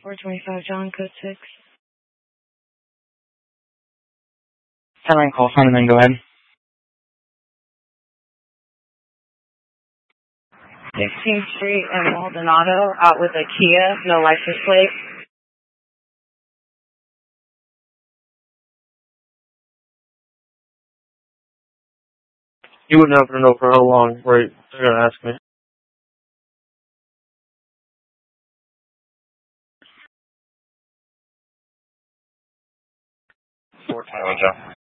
425 John, code 6. 10-9 call sign and then go ahead. 16th Street and Maldonado, out with a Kia, no license plate. You wouldn't happen to know for how long, right? They're gonna ask me. 421 John.